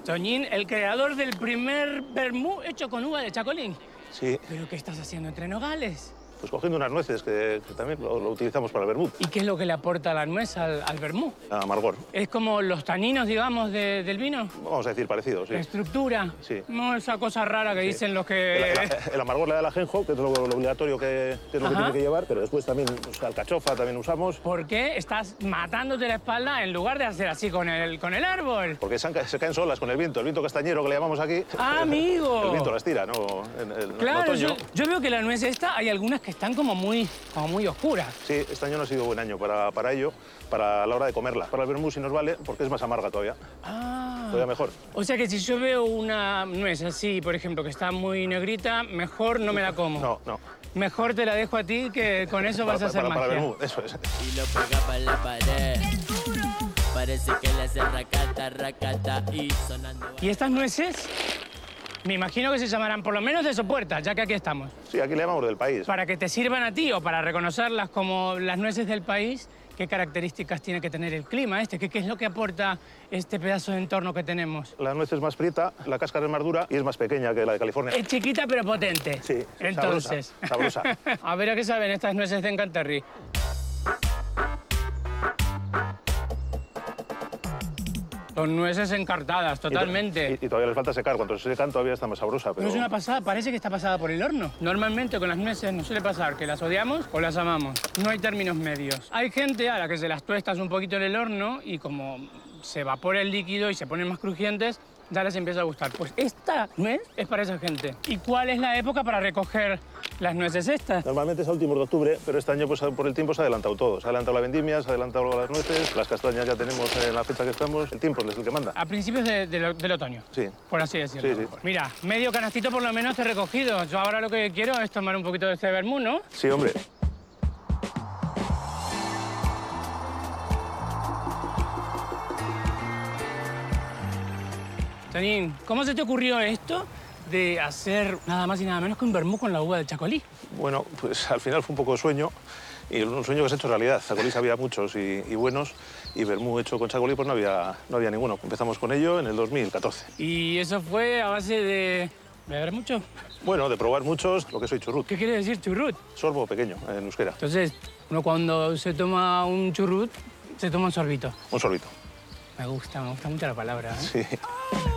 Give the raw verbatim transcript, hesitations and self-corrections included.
Toñín, el creador del primer vermú hecho con uva de chacolí. Sí. ¿Pero qué estás haciendo entre nogales? Pues cogiendo unas nueces, que, que también lo, lo utilizamos para el vermut. ¿Y qué es lo que le aporta la nuez al, al vermú? Amargor. ¿Es como los taninos, digamos, de, del vino? Vamos a decir parecido, sí. ¿La estructura? Sí. No esa cosa rara que Sí. dicen los que... El, el, el amargor le da el ajenjo, que es lo, lo obligatorio que, que es lo que Ajá. tiene que llevar, pero después también pues, alcachofa también usamos. ¿Por qué estás matándote la espalda en lugar de hacer así con el, con el árbol? Porque se, han- se caen solas con el viento, el viento castañero que le llamamos aquí. ¡Ah, amigo! El viento las tira, ¿no? En, el- en Claro, otoño. yo, yo veo que la nuez esta, hay algunas que están como muy, como muy oscuras. Sí, este año no ha sido buen año para, para ello, para la hora de comerla. Para el vermut sí nos vale porque es más amarga todavía, Ah. todavía mejor. O sea que si yo veo una nuez así, por ejemplo, que está muy negrita, mejor no me la como. No, no. Mejor te la dejo a ti, que con eso vas para, a hacer para, para magia. vermut, eso es. Y lo pegaba en la pared. Parece que le hace racata, racata y sonando. ¿Y estas nueces? Me imagino que se llamarán por lo menos de Sopuerta, ya que aquí estamos. Sí, aquí le llamamos del país. Para que te sirvan a ti o para reconocerlas como las nueces del país, ¿qué características tiene que tener el clima este? ¿Qué, qué es lo que aporta este pedazo de entorno que tenemos? La nuez es más prieta, la cáscara es más dura y es más pequeña que la de California. Es chiquita pero potente. Sí, Entonces. sabrosa, sabrosa. A ver a qué saben estas nueces de Encanterri. Son nueces encartadas, totalmente. Y, y todavía les falta secar. Cuando se secan todavía está más sabrosa. Pero Pero es una pasada, parece que está pasada por el horno. Normalmente con las nueces nos suele pasar que las odiamos o las amamos. No hay términos medios. Hay gente a la que se las tuestas un poquito en el horno y como se evapora el líquido y se ponen más crujientes, ya les empieza a gustar. Pues esta nuez es para esa gente. ¿Y cuál es la época para recoger las nueces estas? Normalmente es a últimos de octubre, pero este año pues, por el tiempo se ha adelantado todo. Se ha adelantado la vendimia, se ha adelantado las nueces, las castañas ya tenemos en la fecha que estamos. El tiempo es el que manda. A principios de- de lo- del otoño. Sí. Por así decirlo. Sí, sí. Mira, medio canastito por lo menos te he recogido. Yo ahora lo que quiero es tomar un poquito de este vermú, ¿no? Sí, hombre. Tonín, ¿cómo se te ocurrió esto de hacer nada más y nada menos que un vermú con la uva de chacolí? Bueno, pues al final fue un poco sueño. Y un sueño que se ha hecho realidad. Chacolís había muchos y, y buenos. Y vermú hecho con chacolí pues no había, no había ninguno. Empezamos con ello en el dos mil catorce. Y eso fue a base de... ¿beber mucho? Bueno, de probar muchos, lo que soy churrut. ¿Qué quiere decir churrut? Sorbo pequeño, en euskera. Entonces, uno cuando se toma un churrut, se toma un sorbito. Un sorbito. Me gusta, me gusta mucho la palabra, ¿eh? Sí.